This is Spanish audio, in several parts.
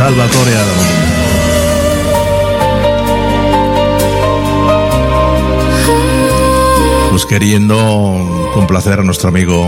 Salvatore Adamo. Pues queriendo complacer a nuestro amigo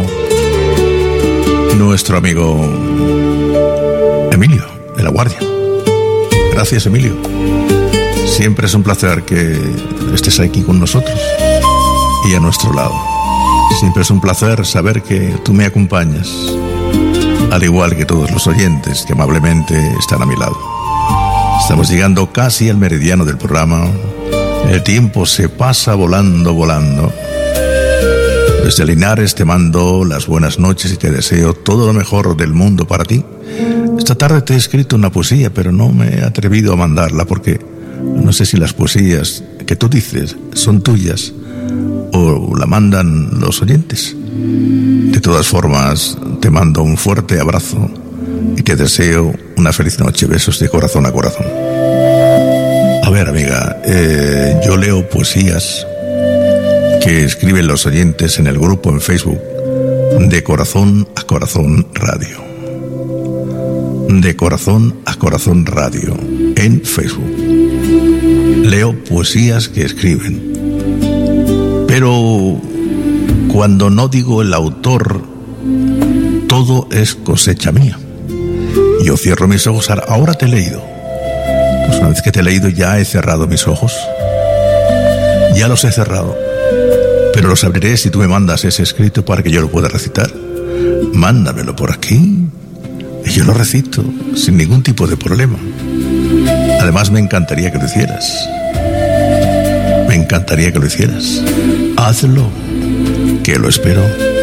Emilio, de La Guardia. Gracias, Emilio. Siempre es un placer que estés aquí con nosotros y a nuestro lado. Siempre es un placer saber que tú me acompañas, al igual que todos los oyentes que amablemente están a mi lado. Estamos llegando casi al meridiano del programa. El tiempo se pasa volando, volando. Desde Linares te mando las buenas noches y te deseo todo lo mejor del mundo para ti. Esta tarde te he escrito una poesía, pero no me he atrevido a mandarla porque no sé si las poesías que tú dices son tuyas o la mandan los oyentes. De todas formas, te mando un fuerte abrazo y te deseo una feliz noche. Besos de corazón a corazón. A ver, amiga, yo leo poesías que escriben los oyentes en el grupo en Facebook De Corazón a Corazón Radio. De Corazón a Corazón Radio en Facebook. Leo poesías que escriben, pero cuando no digo el autor, todo es cosecha mía. Yo cierro mis ojos. Ahora te he leído. Pues una vez que te he leído ya he cerrado mis ojos. Ya los he cerrado. Pero los abriré si tú me mandas ese escrito para que yo lo pueda recitar. Mándamelo por aquí y yo lo recito sin ningún tipo de problema. Además me encantaría que lo hicieras. Me encantaría que lo hicieras. Hazlo, que lo espero.